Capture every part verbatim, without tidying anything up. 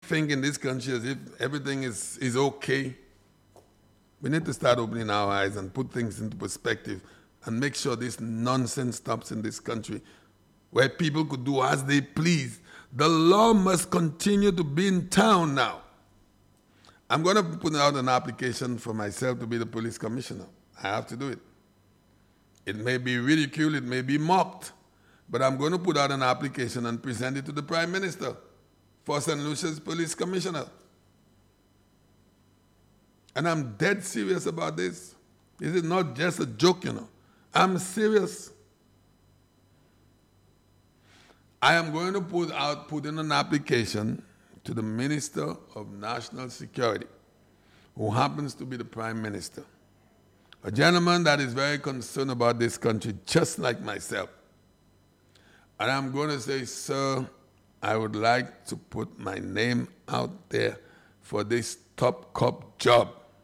think in this country as if everything is, is okay. We need to start opening our eyes and put things into perspective and make sure this nonsense stops in this country where people could do as they please. The law must continue to be in town now. I'm going to put out an application for myself to be the police commissioner. I have to do it. It may be ridiculed, it may be mocked, but I'm going to put out an application and present it to the Prime Minister for Saint Lucia's police commissioner. And I'm dead serious about this. This is not just a joke, you know. I'm serious. I am going to put out, put in an application to the Minister of National Security, who happens to be the Prime Minister. A gentleman that is very concerned about this country, just like myself. And I'm going to say, sir, I would like to put my name out there for this top cop job.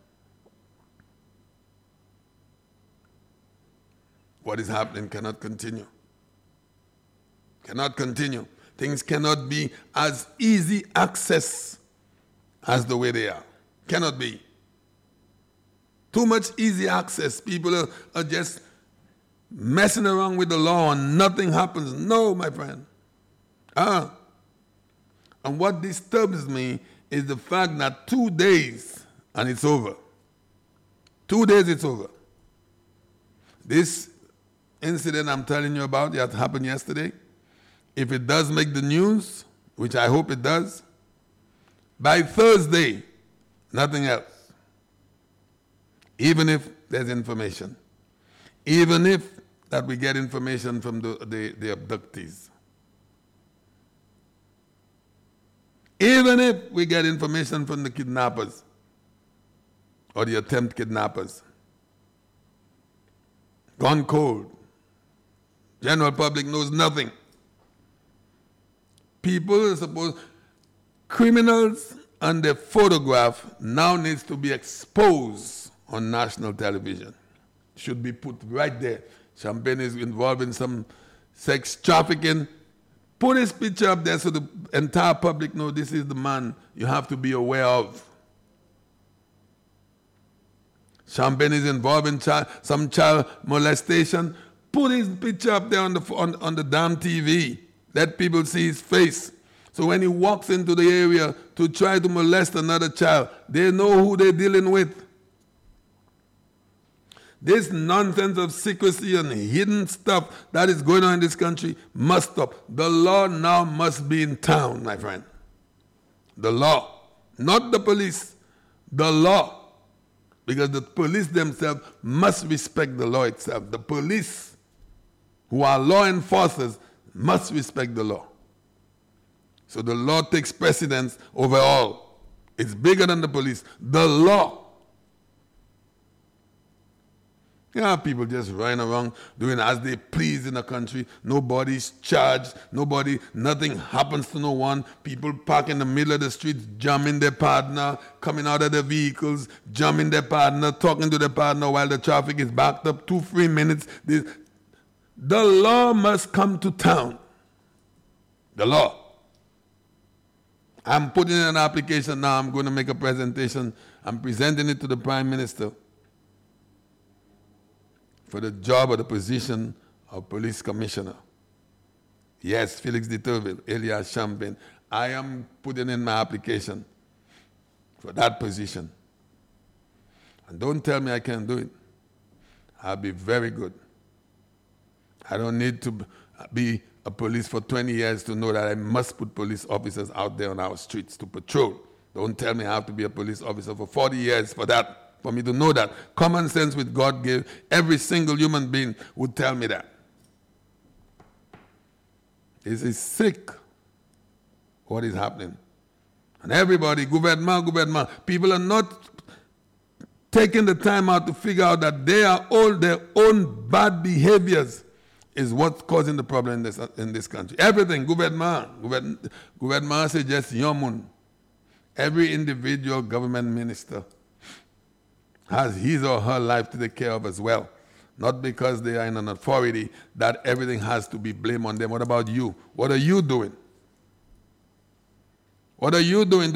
What is happening cannot continue. Cannot continue. Things cannot be as easy access as the way they are. Cannot be. Too much easy access. People are, are just messing around with the law and nothing happens. No, my friend. Ah. And what disturbs me is the fact that two days and it's over. Two days it's over. This incident I'm telling you about that happened yesterday, if it does make the news, which I hope it does, by Thursday, nothing else. Even if there's information. Even if that we get information from the, the, the abductees. Even if we get information from the kidnappers or the attempt kidnappers. Gone cold. General public knows nothing. People are supposed, criminals and their photograph now needs to be exposed on national television. Should be put right there. Champagne is involved in some sex trafficking. Put his picture up there so the entire public knows this is the man you have to be aware of. Champagne is involved in child, some child molestation. Put his picture up there on the, on, on the damn T V. Let people see his face. So when he walks into the area to try to molest another child, they know who they're dealing with. This nonsense of secrecy and hidden stuff that is going on in this country must stop. The law now must be in town, my friend. The law. Not the police. The law. Because the police themselves must respect the law itself. The police, who are law enforcers, must respect the law. So the law takes precedence over all. It's bigger than the police. The law. Yeah, people just running around doing as they please in the country. Nobody's charged. Nobody, nothing happens to no one. People park in the middle of the streets, jamming their partner, coming out of their vehicles, jamming their partner, talking to their partner while the traffic is backed up two, three minutes. This, The law must come to town. The law. I'm putting in an application now. I'm going to make a presentation. I'm presenting it to the Prime Minister for the job or the position of Police Commissioner. Yes, Felix de Turville, Elias Champagne. I am putting in my application for that position. And don't tell me I can't do it. I'll be very good. I don't need to be a police for twenty years to know that I must put police officers out there on our streets to patrol. Don't tell me I have to be a police officer for forty years for that, for me to know that. Common sense which God gave, every single human being would tell me that. This is sick, what is happening. And everybody, gouvernement, gouvernement, people are not taking the time out to figure out that they are all their own bad behaviors is what's causing the problem in this, in this country. Everything, gouvernement, gouvernement, gouvernement suggests yamun. Every individual government minister has his or her life to take care of as well. Not because they are in an authority that everything has to be blamed on them. What about you? What are you doing? What are you doing?